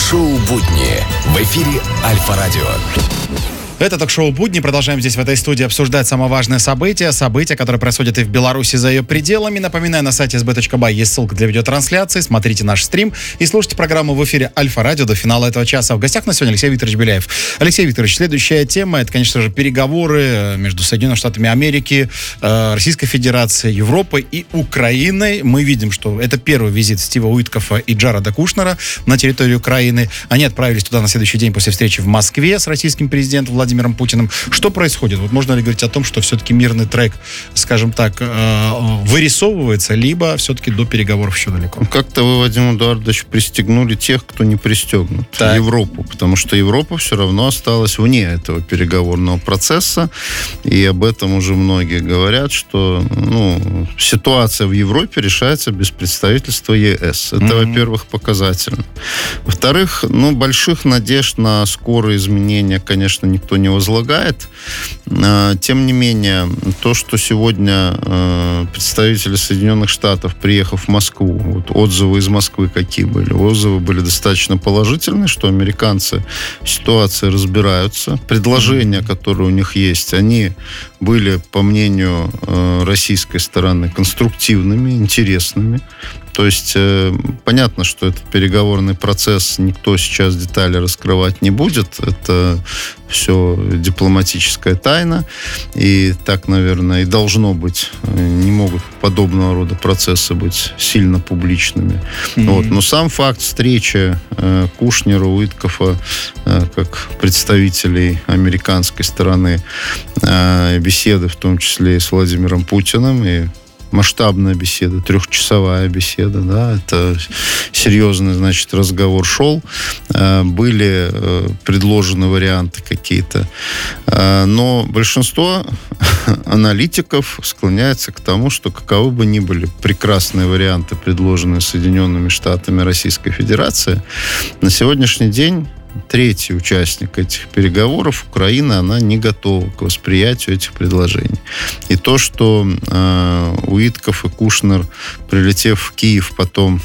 Ток-шоу «Будни» в эфире Альфа-радио. Это ток-шоу «Будни». Продолжаем здесь, в этой студии, обсуждать самое важное событие, которые происходят и в Беларуси за ее пределами. Напоминаю, на сайте sb.by есть ссылка для видеотрансляции. Смотрите наш стрим и слушайте программу в эфире Альфа-радио до финала этого часа. В гостях на сегодня Алексей Викторович Беляев. Алексей Викторович, следующая тема — это, конечно же, переговоры между Соединенными Штатами Америки, Российской Федерацией, Европой и Украиной. Мы видим, что это первый визит Стива Уиткофа и Джареда Кушнера на территорию Украины. Они отправились туда на следующий день после встречи в Москве с российским президентом Владимиром Путиным. Что происходит? Вот можно ли говорить о том, что все-таки мирный трек, скажем так, вырисовывается, либо все-таки до переговоров еще далеко? Как-то вы, Вадим Эдуардович, пристегнули тех, кто не пристегнут. Так. Европу. Потому что Европа все равно осталась вне этого переговорного процесса. И об этом уже многие говорят, что ситуация в Европе решается без представительства ЕС. Это, во-первых, показательно. Во-вторых, больших надежд на скорые изменения, конечно, никто не возлагает. Тем не менее, то, что сегодня представители Соединенных Штатов, приехав в Москву, вот отзывы из Москвы какие были? Отзывы были достаточно положительные, что американцы в ситуации разбираются. Предложения, которые у них есть, они были, по мнению российской стороны, конструктивными, интересными. То есть понятно, что этот переговорный процесс никто сейчас детали раскрывать не будет. Это все дипломатическая тайна. И так, наверное, и должно быть. Не могут подобного рода процессы быть сильно публичными. Но сам факт встречи Кушнера, Уиткофа как представителей американской стороны, беседы в том числе и с Владимиром Путиным, и масштабная беседа, 3-часовая беседа, да, это серьезный, разговор шел. Были предложены варианты какие-то. Но большинство аналитиков склоняется к тому, что каковы бы ни были прекрасные варианты, предложенные Соединенными Штатами Российской Федерации, на сегодняшний день третий участник этих переговоров, Украина, она не готова к восприятию этих предложений. И то, что Уиткоф и Кушнер, прилетев в Киев, потом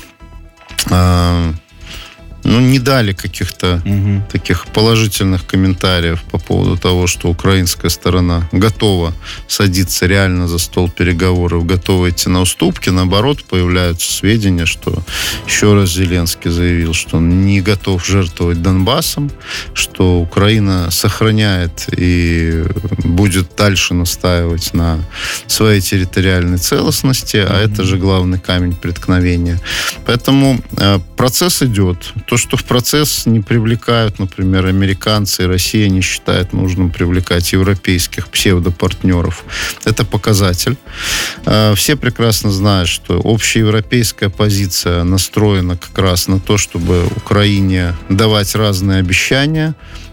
не дали каких-то таких положительных комментариев по поводу того, что украинская сторона готова садиться реально за стол переговоров, готова идти на уступки. Наоборот, появляются сведения, что еще раз Зеленский заявил, что он не готов жертвовать Донбассом, что Украина сохраняет и будет дальше настаивать на своей территориальной целостности, а это же главный камень преткновения. Поэтому процесс идет. То, что в процесс не привлекают, например, американцы и Россия не считает нужным привлекать европейских псевдопартнеров, это показатель. Все прекрасно знают, что общеевропейская позиция настроена как раз на то, чтобы Украине давать разные обещания,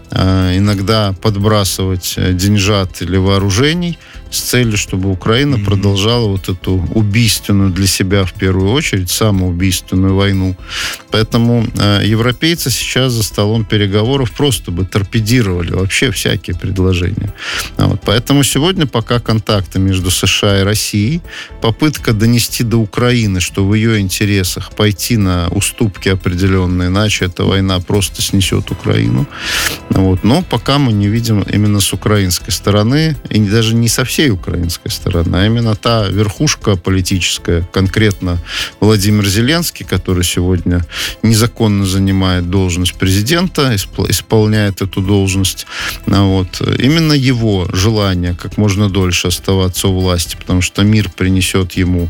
иногда подбрасывать деньжат или вооружений с целью, чтобы Украина продолжала вот эту убийственную для себя, в первую очередь, самоубийственную войну. Поэтому европейцы сейчас за столом переговоров просто бы торпедировали вообще всякие предложения. Поэтому сегодня пока контакты между США и Россией, попытка донести до Украины, что в ее интересах пойти на уступки определенные, иначе эта война просто снесет Украину. Но пока мы не видим именно с украинской стороны, и даже не со всей украинской стороны, а именно та верхушка политическая, конкретно Владимир Зеленский, который сегодня незаконно занимает должность президента, исполняет эту должность. Именно его желание как можно дольше оставаться у власти, потому что мир принесет ему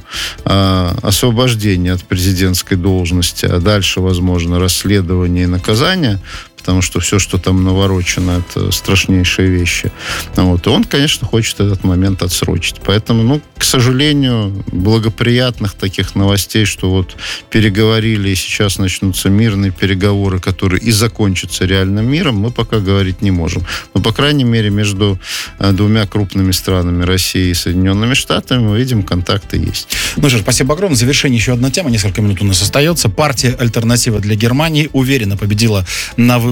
освобождение от президентской должности, а дальше, возможно, расследование и наказание, потому что все, что там наворочено, это страшнейшие вещи. И он, конечно, хочет этот момент отсрочить. Поэтому, к сожалению, благоприятных таких новостей, что переговорили, и сейчас начнутся мирные переговоры, которые и закончатся реальным миром, мы пока говорить не можем. Но, по крайней мере, между двумя крупными странами, Россией и Соединенными Штатами, мы видим, контакты есть. Спасибо огромное. В завершение еще одна тема. Несколько минут у нас остается. Партия «Альтернатива для Германии» уверенно победила на выборах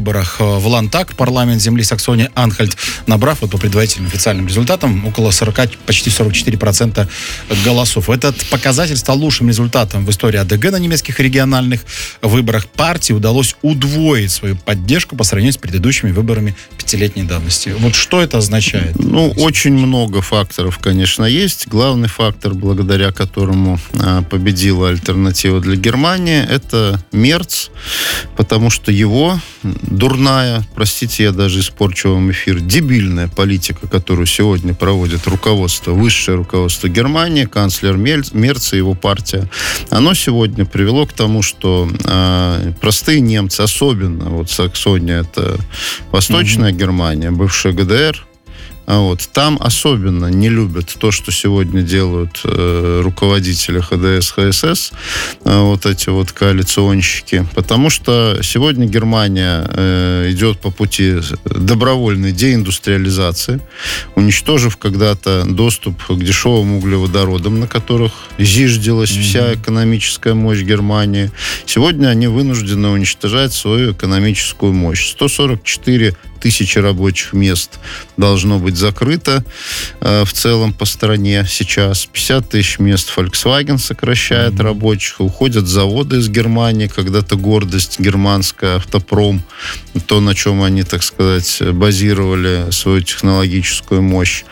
выборах в Ландтаг, парламент земли Саксония-Анхальт, набрав по предварительным официальным результатам около 40, почти 44% голосов. Этот показатель стал лучшим результатом в истории АДГ на немецких региональных выборах. Партии удалось удвоить свою поддержку по сравнению с предыдущими выборами пятилетней давности. Вот что это означает? Очень много факторов, конечно, есть. Главный фактор, благодаря которому победила альтернатива для Германии, это Мерц, потому что его дурная, простите, я даже испорчу вам эфир, дебильная политика, которую сегодня проводит руководство, высшее руководство Германии, канцлер Мерц и его партия, оно сегодня привело к тому, что простые немцы, особенно Саксония, это Восточная Германия, бывшая ГДР, там особенно не любят то, что сегодня делают руководители ХДС, ХСС, эти коалиционщики, потому что сегодня Германия идет по пути добровольной деиндустриализации, уничтожив когда-то доступ к дешевым углеводородам, на которых зиждилась вся экономическая мощь Германии. Сегодня они вынуждены уничтожать свою экономическую мощь. 144 тысячи рабочих мест должно быть закрыто в целом по стране сейчас. 50 тысяч мест Volkswagen сокращает рабочих. Уходят заводы из Германии. Когда-то гордость германская, автопром. То, на чем они, так сказать, базировали свою технологическую мощь.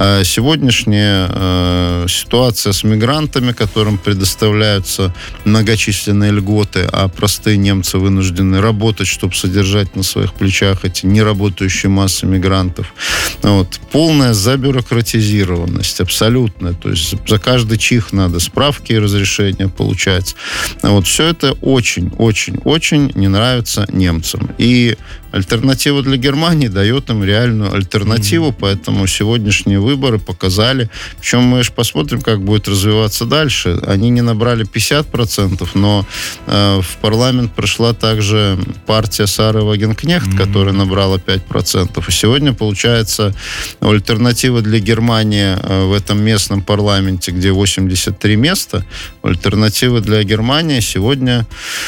Сегодняшняя ситуация с мигрантами, которым предоставляются многочисленные льготы, а простые немцы вынуждены работать, чтобы содержать на своих плечах эти неработающие массы мигрантов. Полная забюрократизированность, абсолютная. То есть за каждый чих надо справки и разрешения получать. Все это очень-очень-очень не нравится немцам. И альтернатива для Германии дает им реальную альтернативу, поэтому сегодняшние выборы показали, причем мы же посмотрим, как будет развиваться дальше. Они не набрали 50%, но в парламент пришла также партия Сары Вагенкнехт, которая набрала 5%. И сегодня, получается, альтернатива для Германии в этом местном парламенте, где 83 места, альтернатива для Германии сегодня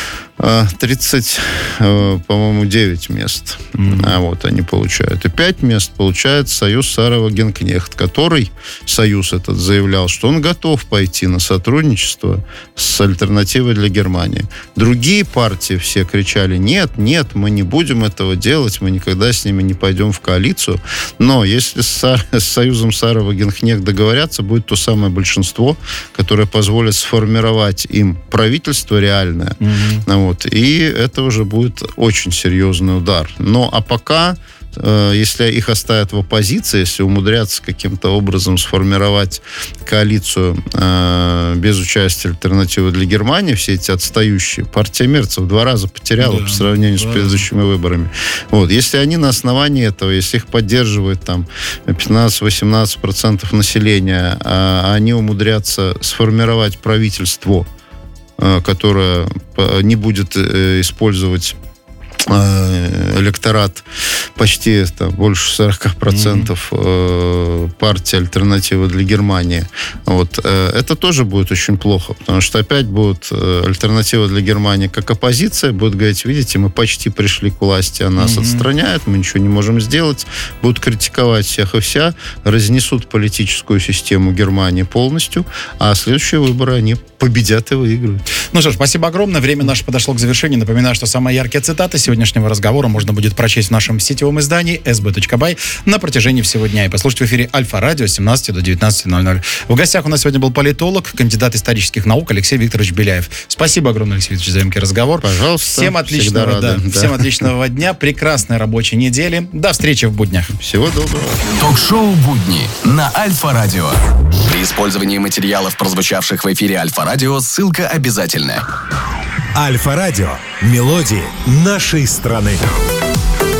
30, по-моему, 9 мест. Они получают. И 5 мест получает союз Сары Вагенкнехт, который, союз этот, заявлял, что он готов пойти на сотрудничество с альтернативой для Германии. Другие партии все кричали: нет, мы не будем этого делать, мы никогда с ними не пойдем в коалицию. Но если с союзом Сары Вагенкнехт договорятся, будет то самое большинство, которое позволит сформировать им правительство реальное. И это уже будет очень серьезный удар. А пока, если их оставят в оппозиции, если умудрятся каким-то образом сформировать коалицию без участия альтернативы для Германии, все эти отстающие, партия Мерца в 2 раза потеряла по сравнению с предыдущими выборами. Если они на основании этого, если их поддерживает 15-18% населения, они умудрятся сформировать правительство, которая не будет использовать электорат почти больше 40% партии «Альтернатива для Германии». Это тоже будет очень плохо, потому что опять будет «Альтернатива для Германии» как оппозиция, будет говорить: видите, мы почти пришли к власти, а нас отстраняют, мы ничего не можем сделать, будут критиковать всех и вся, разнесут политическую систему Германии полностью, а следующие выборы они победят и выиграют. Что ж, спасибо огромное. Время наше подошло к завершению. Напоминаю, что самые яркие цитаты сегодняшнего разговора можно будет прочесть в нашем сетевом издании sb.by на протяжении всего дня и послушать в эфире Альфа-радио с 17 до 19:00. В гостях у нас сегодня был политолог, кандидат исторических наук Алексей Викторович Беляев. Спасибо огромное, Алексей Викторович, за емкий разговор. Пожалуйста. Всем отличного дня, прекрасной рабочей недели. До встречи в буднях. Всего доброго. Ток-шоу «Будни» на Альфа-радио. При использовании материалов, прозвучавших в эфире Альфа-радио, ссылка обязательна. Альфа-радио. Мелодии нашей страны.